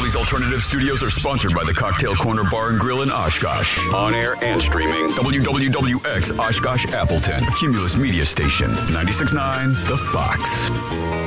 Bally's Alternative Studios are sponsored by the Cocktail Corner Bar and Grill in Oshkosh. On air and streaming. WWWX Oshkosh Appleton. Cumulus Media Station. 96.9 The Fox.